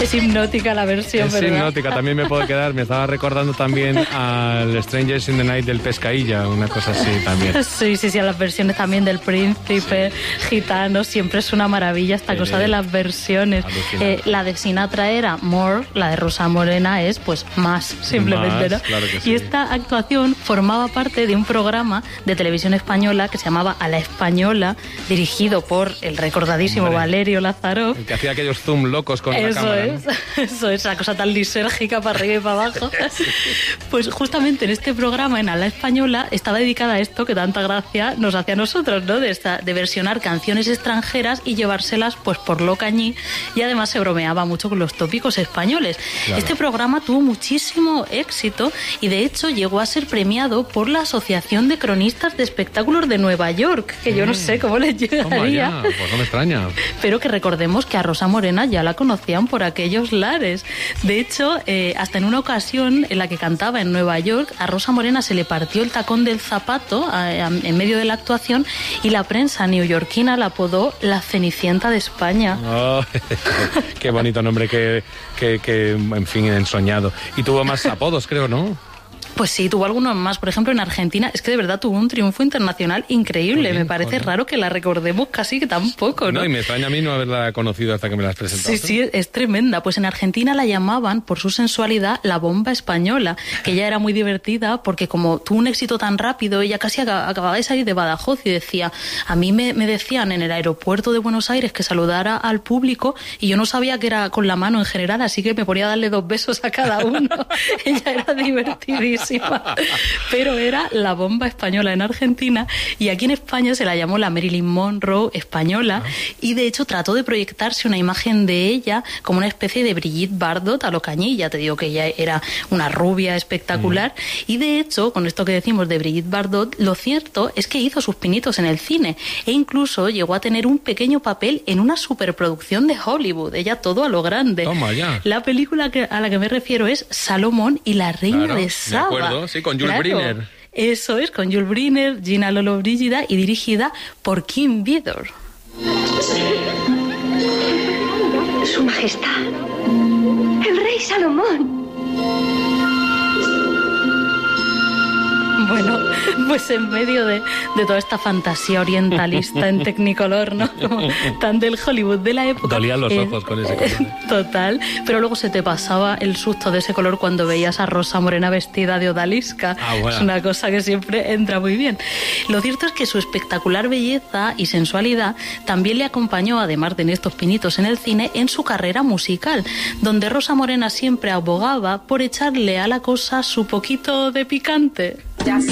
Es hipnótica la versión, es ¿verdad? Es hipnótica, también me puedo quedar. Me estaba recordando también al Strangers in the Night del Pescailla, una cosa así también. Sí, a las versiones también del Príncipe, Gitano, siempre es una maravilla esta cosa de las versiones. La de Sinatra era More, la de Rosa Morena es pues más, simplemente, ¿no? Claro que sí. Y esta actuación formaba parte de un programa de televisión española que se llamaba A la Española, dirigido por el recordadísimo Valerio Lázaro. El que hacía aquellos zoom locos con la cámara. Eso es, la cosa tan lisérgica para arriba y para abajo. Pues justamente en este programa, en A la Española, estaba dedicada a esto que tanta gracia nos hace a nosotros, ¿no? De versionar canciones extranjeras y llevárselas pues por lo cañí, y además se bromeaba mucho con los tópicos españoles. Claro. Este programa tuvo muchísimo éxito y de hecho llegó a ser premiado por la Asociación de Cronistas de Espectáculos de Nueva York, que yo no sé cómo les llegaría. Pues no me extraña. Pero que recordemos que a Rosa Morena ya la conocían por aquellos lares. De hecho, hasta en una ocasión en la que cantaba en Nueva York, a Rosa Morena se le partió el tacón del zapato en medio de la actuación y la prensa neoyorquina la apodó la Cenicienta de España. Oh, qué bonito nombre, que en fin, ensoñado. Y tuvo más apodos, creo, ¿no? Pues sí, tuvo algunos más. Por ejemplo, en Argentina, es que de verdad tuvo un triunfo internacional increíble. Me parece raro que la recordemos casi que tampoco, ¿no? No, y me extraña a mí no haberla conocido hasta que me la has presentado. Sí, es tremenda. Pues en Argentina la llamaban, por su sensualidad, la bomba española, que ella era muy divertida porque como tuvo un éxito tan rápido, ella casi acababa de salir de Badajoz y decía, a mí me decían en el aeropuerto de Buenos Aires que saludara al público y yo no sabía que era con la mano en general, así que me ponía a darle 2 besos a cada uno. Ella era divertidísima. Pero era la bomba española en Argentina y aquí en España se la llamó la Marilyn Monroe española y de hecho trató de proyectarse una imagen de ella como una especie de Brigitte Bardot a lo cañí. Ya te digo que ella era una rubia espectacular y de hecho con esto que decimos de Brigitte Bardot, lo cierto es que hizo sus pinitos en el cine e incluso llegó a tener un pequeño papel en una superproducción de Hollywood, ella todo a lo grande. Toma ya. La película a la que me refiero es Salomón y la reina de Saba. Sí, con Jules Briner. Eso es, con Jules Briner, Gina Lollobrigida y dirigida por Kim Vidor. Su Majestad, el rey Salomón. Bueno, pues en medio de toda esta fantasía orientalista en Technicolor, ¿no? Como tan del Hollywood de la época. Dolían los ojos con ese color. Total, pero luego se te pasaba el susto de ese color cuando veías a Rosa Morena vestida de odalisca. Bueno. Es una cosa que siempre entra muy bien. Lo cierto es que su espectacular belleza y sensualidad también le acompañó, además de en estos pinitos en el cine, en su carrera musical, donde Rosa Morena siempre abogaba por echarle a la cosa su poquito de picante.